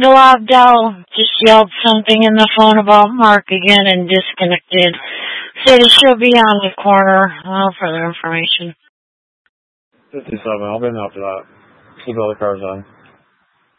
logged out. Just yelled something in the phone about Mark again and disconnected. Said she'll be on the corner. Further information. 57, I'll be in after that. Keep all the cars on.